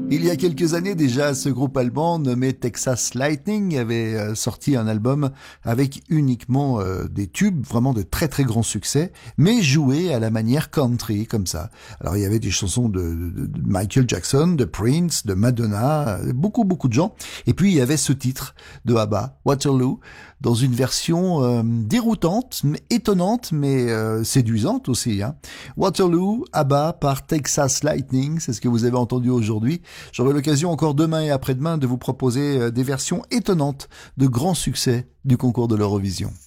Il y a quelques années déjà, ce groupe allemand nommé Texas Lightning avait sorti un album avec uniquement des tubes, vraiment de très très grands succès, mais joués à la manière country, comme ça. Alors il y avait des chansons de Michael Jackson, de Prince, de Madonna, beaucoup de gens. Et puis il y avait ce titre de ABBA, Waterloo, dans une version déroutante, mais étonnante, mais séduisante aussi. Waterloo, ABBA par Texas Lightning, c'est ce que vous avez entendu aujourd'hui. J'aurai l'occasion encore demain et après-demain de vous proposer des versions étonnantes de grands succès du concours de l'Eurovision.